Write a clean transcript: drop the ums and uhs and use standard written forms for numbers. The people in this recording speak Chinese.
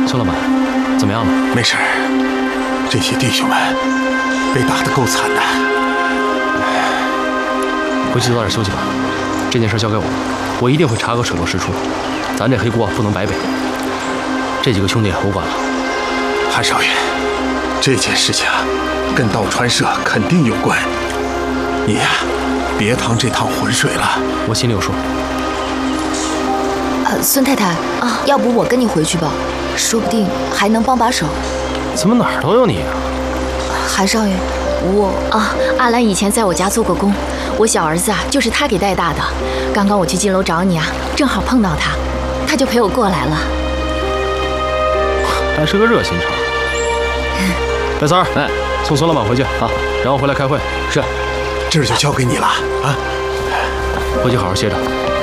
孙老板，怎么样了？ 没事，这些弟兄们被打得够惨的。 回去早点休息吧，这件事交给我，我一定会查个水落石出。咱这黑锅不能白背。这几个兄弟我管了。 韩少爷，这件事情跟道传社肯定有关，你呀，别趟这趟浑水了。 我心里有数。 孙太太啊，要不我跟你回去吧，说不定还能帮把手。 怎么哪儿都有你啊？ 韩少爷，阿兰以前在我家做过工，我小儿子啊就是他给带大的。刚刚我去金楼找你啊，正好碰到他，他就陪我过来了。 还是个热心肠。白三儿，哎，送孙老板回去啊，然后回来开会。 是，这就交给你了啊。 回去好好歇着。